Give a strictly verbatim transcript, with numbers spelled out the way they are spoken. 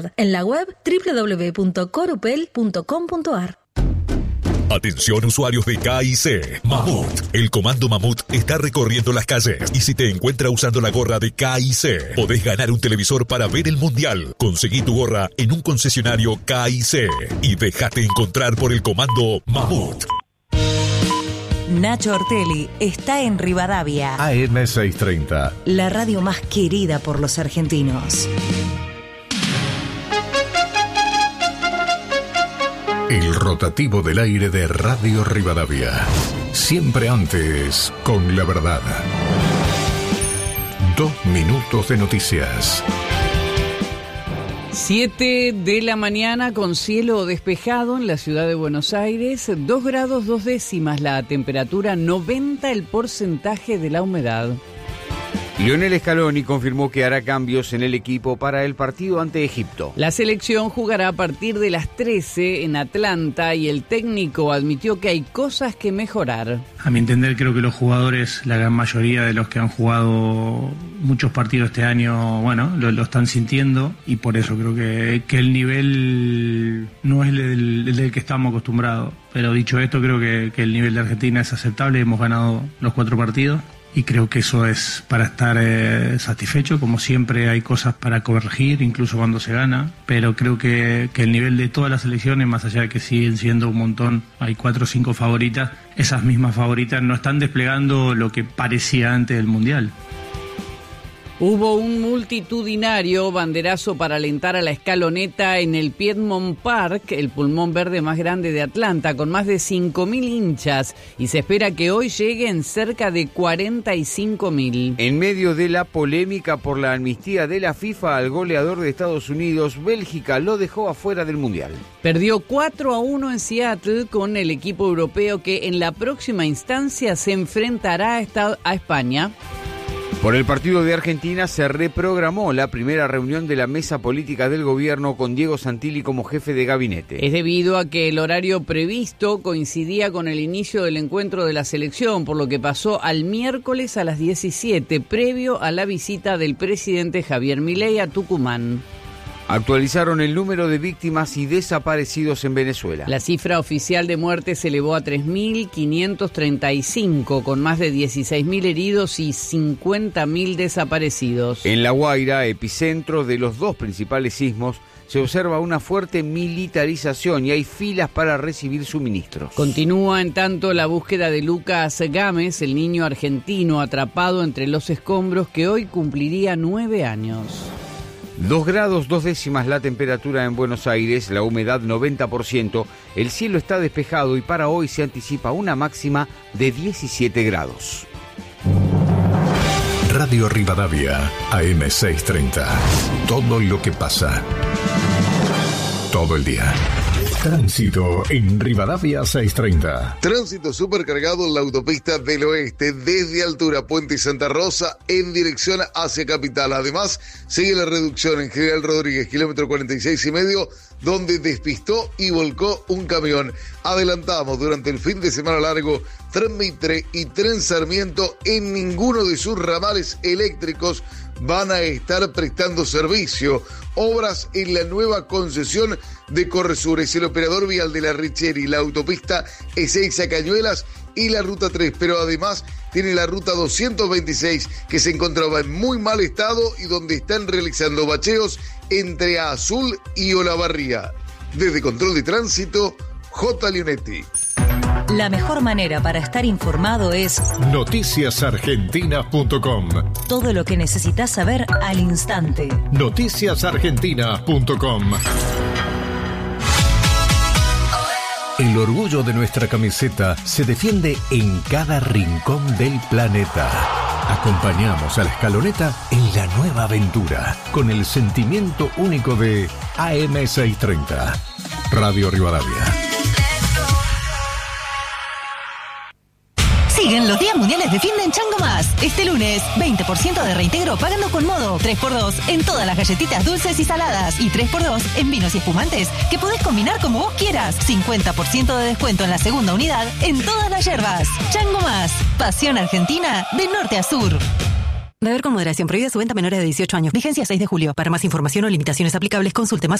En la web doble u doble u doble u punto coropel punto com punto a r. Atención usuarios de K I C. Mamut. El comando Mamut está recorriendo las calles y si te encuentra usando la gorra de K I C, podés ganar un televisor para ver el mundial. Conseguí tu gorra en un concesionario K I C y déjate encontrar por el comando Mamut. Nacho Ortelli está en Rivadavia. A M seiscientos treinta. La radio más querida por los argentinos. El rotativo del aire de Radio Rivadavia. Siempre antes, con la verdad. Dos minutos de noticias. Siete de la mañana con cielo despejado en la ciudad de Buenos Aires. Dos grados dos décimas la temperatura, noventa el porcentaje de la humedad. Lionel Scaloni confirmó que hará cambios en el equipo para el partido ante Egipto. La selección jugará a partir de las trece en Atlanta y el técnico admitió que hay cosas que mejorar. A mi entender, creo que los jugadores, la gran mayoría de los que han jugado muchos partidos este año, bueno, lo, lo están sintiendo y por eso creo que, que el nivel no es el del, el del que estamos acostumbrados. Pero dicho esto, creo que, que el nivel de Argentina es aceptable, hemos ganado los cuatro partidos. Y creo que eso es para estar eh, satisfecho. Como siempre hay cosas para corregir, incluso cuando se gana, pero creo que, que el nivel de todas las selecciones, más allá de que siguen siendo un montón, hay cuatro o cinco favoritas, esas mismas favoritas no están desplegando lo que parecía antes del Mundial. Hubo un multitudinario banderazo para alentar a la Escaloneta en el Piedmont Park, el pulmón verde más grande de Atlanta, con más de cinco mil hinchas, y se espera que hoy lleguen cerca de cuarenta y cinco mil. En medio de la polémica por la amnistía de la FIFA al goleador de Estados Unidos, Bélgica lo dejó afuera del Mundial. Perdió cuatro a uno en Seattle con el equipo europeo que en la próxima instancia se enfrentará a, esta, a España. Por el partido de Argentina se reprogramó la primera reunión de la mesa política del gobierno con Diego Santilli como jefe de gabinete. Es debido a que el horario previsto coincidía con el inicio del encuentro de la selección, por lo que pasó al miércoles a las diecisiete, previo a la visita del presidente Javier Milei a Tucumán. Actualizaron el número de víctimas y desaparecidos en Venezuela. La cifra oficial de muertes se elevó a tres mil quinientos treinta y cinco, con más de dieciséis mil heridos y cincuenta mil desaparecidos. En La Guaira, epicentro de los dos principales sismos, se observa una fuerte militarización y hay filas para recibir suministros. Continúa en tanto la búsqueda de Lucas Gámez, el niño argentino atrapado entre los escombros que hoy cumpliría nueve años. Dos grados dos décimas la temperatura en Buenos Aires, la humedad noventa por ciento, el cielo está despejado y para hoy se anticipa una máxima de diecisiete grados. Radio Rivadavia, A M seiscientos treinta. Todo lo que pasa. Todo el día. Tránsito en Rivadavia seiscientos treinta. Tránsito supercargado en la autopista del oeste desde altura Puente Santa Rosa en dirección hacia Capital. Además, sigue la reducción en General Rodríguez, kilómetro cuarenta y seis y medio, donde despistó y volcó un camión. Adelantamos durante el fin de semana largo, Tren Mitre y Tren Sarmiento en ninguno de sus ramales eléctricos van a estar prestando servicio. Obras en la nueva concesión de Corresur. Es el operador vial de la Richeri, la autopista Ezeiza Cañuelas y la ruta tres, pero además tiene la ruta doscientos veintiséis que se encontraba en muy mal estado y donde están realizando bacheos entre Azul y Olavarría. Desde Control de Tránsito, J. Leonetti. La mejor manera para estar informado es noticias argentinas punto com. Todo lo que necesitas saber al instante. noticias argentinas punto com. El orgullo de nuestra camiseta se defiende en cada rincón del planeta. Acompañamos a la Escaloneta en la nueva aventura con el sentimiento único de A M seiscientos treinta. Radio Rivadavia. Siguen los días mundiales de fin de en Chango Más. Este lunes, veinte por ciento de reintegro pagando con modo, tres por dos en todas las galletitas dulces y saladas y tres por dos en vinos y espumantes que podés combinar como vos quieras. cincuenta por ciento de descuento en la segunda unidad en todas las yerbas. Chango Más, pasión argentina de norte a sur. Beber con moderación. Prohíbe su venta a menores de dieciocho años. Vigencia seis de julio. Para más información o limitaciones aplicables, consulte más